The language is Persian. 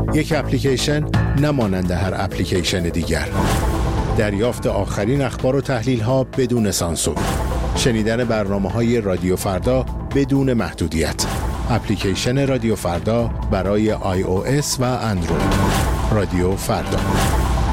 یک اپلیکیشن نمانند هر اپلیکیشن دیگر. دریافت آخرین اخبار و تحلیل‌ها بدون سانسور. شنیدن برنامه‌های رادیو فردا بدون محدودیت. اپلیکیشن رادیو فردا برای iOS و اندروید. رادیو فردا.